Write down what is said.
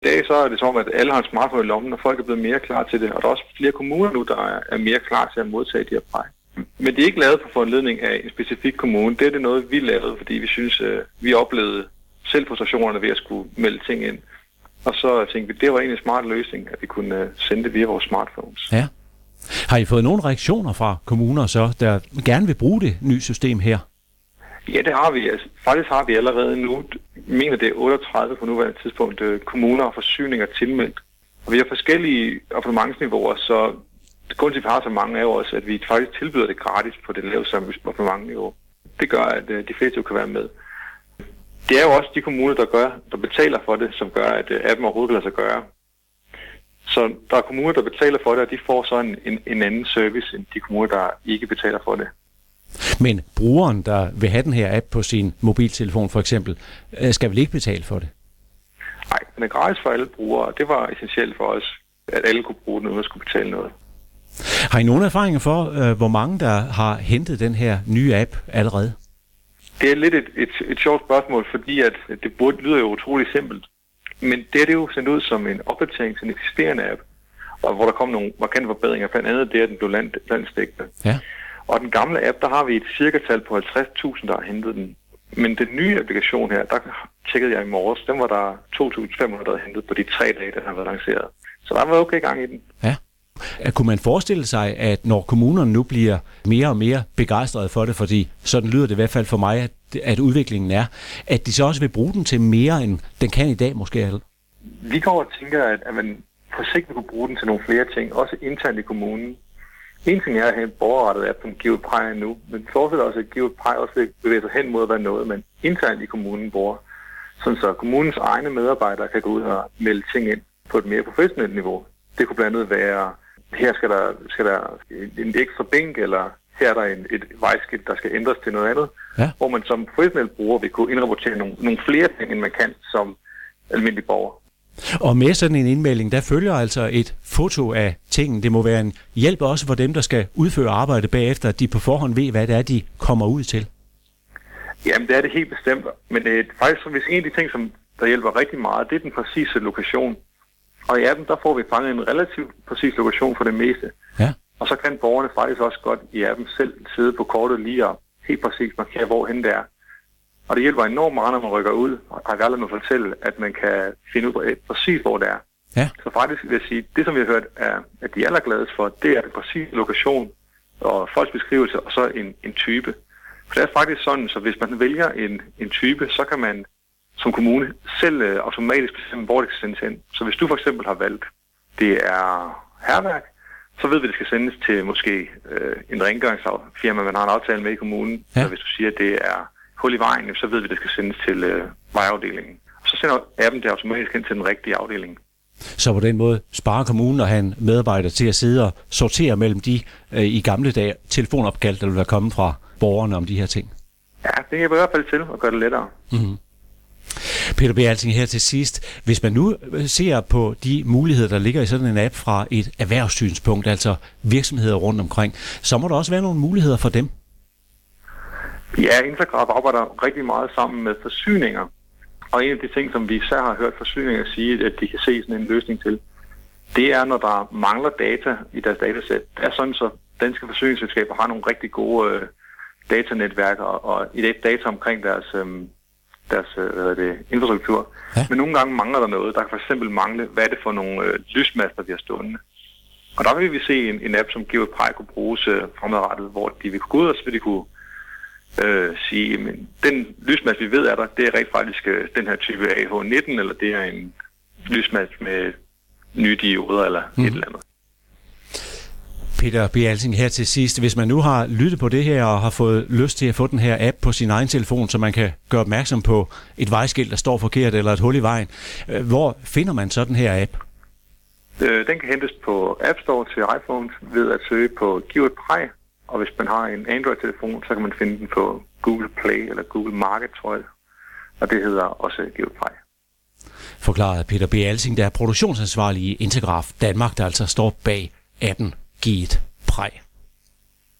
I dag så er det som, at alle har en smartphone i lommen, og folk er blevet mere klar til det. Og der er også flere kommuner nu, der er mere klar til at modtage de her præg. Men det er ikke lavet på foranledning af en specifik kommune. Det er det noget, vi lavede, fordi vi synes, vi oplevede selv frustrationerne ved at skulle melde ting ind. Og så tænkte vi, det var egentlig en smart løsning, at vi kunne sende det via vores smartphones. Ja. Har I fået nogle reaktioner fra kommuner så, der gerne vil bruge det nye system her? Ja, det har vi. Altså, faktisk har vi allerede nu, jeg mener det er 38 på nuværende tidspunkt, kommuner og forsyninger tilmeldt. Og vi har forskellige abonnementsniveauer, så grunden til, at vi har så mange af os, at vi faktisk tilbyder det gratis på det laveste abonnementsniveau. Det gør, at de fleste kan være med. Det er jo også de kommuner, der betaler for det, som gør, at appen overhovedet kan lade sig gøre. Så der er kommuner, der betaler for det, og de får så en anden service end de kommuner, der ikke betaler for det. Men brugeren, der vil have den her app på sin mobiltelefon for eksempel, skal vel ikke betale for det? Nej, den er gratis for alle brugere, og det var essentielt for os, at alle kunne bruge den, uden at skulle betale noget. Har I nogle erfaringer for, hvor mange der har hentet den her nye app allerede? Det er lidt et sjovt spørgsmål, fordi at det lyder jo utroligt simpelt. Men det er det jo sendt ud som en opdatering til en eksisterende app, og hvor der kom nogle markante forbedringer, blandt andet det, at den blev landsdækkende. Ja. Og den gamle app, der har vi et cirka-tal på 50.000, der har hentet den. Men den nye applikation her, der tjekkede jeg i morges, den var der 2.500, der havde hentet på de 3 dage, den har været lanceret. Så der var okay gang i den. Ja. Kunne man forestille sig, at når kommunerne nu bliver mere og mere begejstrede for det, fordi sådan lyder det i hvert fald for mig, at udviklingen er, at de så også vil bruge den til mere, end den kan i dag måske alle? Vi går og tænker, at man på sigt vil kunne bruge den til nogle flere ting, også internt i kommunen. En ting er at have en borgerrettet app, som giver et præg nu, men forestiller også, at give et præg også vil bevæge sig hen mod at være noget, man internt i kommunen bruger. Sådan så kommunens egne medarbejdere kan gå ud og melde ting ind på et mere professionelt niveau. Det kunne blandt andet være, her skal der en ekstra bænk, eller her er der et vejskilt, der skal ændres til noget andet. Ja. Hvor man som professionel bruger vil kunne indrapportere nogle flere ting, end man kan som almindelig borger. Og med sådan en indmelding, der følger altså et foto af tingen. Det må være en hjælp også for dem, der skal udføre arbejde bagefter, at de på forhånd ved, hvad det er, de kommer ud til. Jamen, det er det helt bestemt. Men faktisk, hvis en af de ting, som der hjælper rigtig meget, det er den præcise lokation. Og i appen, der får vi fanget en relativt præcis lokation for det meste. Ja. Og så kan borgerne faktisk også godt i appen selv sidde på kortet lige og helt præcis markere, hvorhen det er. Og det hjælper enormt meget, når man rykker ud, og har aldrig noget at fortælle, at man kan finde ud af præcis, hvor det er. Ja. Så faktisk vil jeg sige, det som vi har hørt, er, at de er allergladest for, det er den præcise lokation og folks beskrivelse, og så en type. For det er faktisk sådan, så hvis man vælger en type, så kan man som kommune selv automatisk bestemme, hvor det skal sendes hen. Så hvis du for eksempel har valgt, det er hærværk, så ved vi, at det skal sendes til måske en rengøringsfirma, man har en aftale med i kommunen. Ja. Så hvis du siger, at det er hul i vejen, så ved vi, at det skal sendes til vejafdelingen. Og så sender appen det automatisk hen til den rigtige afdeling. Så på den måde sparer kommunen og have en medarbejder til at sidde og sortere mellem de i gamle dage telefonopkald, der vil være kommet fra borgerne om de her ting? Ja, det hjælper i hvert fald til at gøre det lettere. Mm-hmm. Peter B. Alsing her til sidst. Hvis man nu ser på de muligheder, der ligger i sådan en app fra et erhvervssynspunkt, altså virksomheder rundt omkring, så må der også være nogle muligheder for dem. Ja, Intergraph arbejder rigtig meget sammen med forsyninger. Og en af de ting, som vi især har hørt forsyninger sige, at de kan se sådan en løsning til, det er, når der mangler data i deres datasæt. Det er sådan, så danske forsyningsselskaber har nogle rigtig gode datanetværker og data omkring deres infrastruktur. Ja. Men nogle gange mangler der noget. Der kan for eksempel mangle, hvad er det for nogle lysmaster, vi har stående. Og der vil vi se en app, som giver et præg kunne bruges fremadrettet, hvor de vil kunne gå ud, og så vil de kunne sige, men den lysmast, vi ved er der, det er rent faktisk den her type AH19, eller det er en lysmast med nye dioder, eller et eller andet. Peter B. Alsing her til sidst. Hvis man nu har lyttet på det her og har fået lyst til at få den her app på sin egen telefon, så man kan gøre opmærksom på et vejskilt, der står forkert, eller et hul i vejen, hvor finder man så den her app? Den kan hentes på App Store til iPhone ved at søge på Giv et præg. Og hvis man har en Android-telefon, så kan man finde den på Google Play eller Google Market, tror jeg. Og det hedder også Giv et præg. Forklarede Peter B. Alsing, der er produktionsansvarlig i Intergraph Danmark, der altså står bag appen Giv et præg.